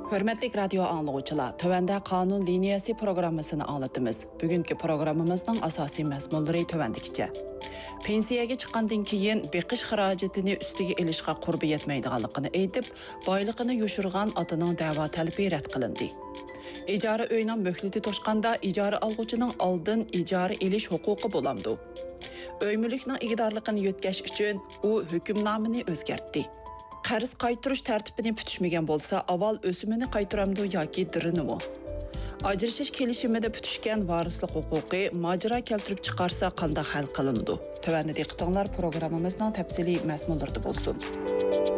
Hörmətli radio anlıqçılar, tövəndə qanun liniyası proqramısını anlatımız. Bugünkü proqramımızın asasi məzmunları tövəndikcə. Pensiyaga chiqqandan keyin beqish xarajatini ustiga ilishga qurbi yetmaydiganligini aytib, boyligini yushirgan otaning da'vo talabi rad qilindi. İjara uyning möhlati to'shqanda ijara olg'uchining oldin ijara elish huquqi bo'lamdi. Uy mulkning igidorligini yetkash uchun u hukmnomani o'zgartdi. Qarz qaytirish tartibini putishmagan bo'lsa, avval o'simini qaytaramdi yoki dirinimi? Ajrashish kelishimida putishgan varislik huquqi majra keltirib chiqarsa qanday hal qilinadi? Tövəndə diqqətinizlər proqramımızın təfsili məzmunlarında bo'lsin.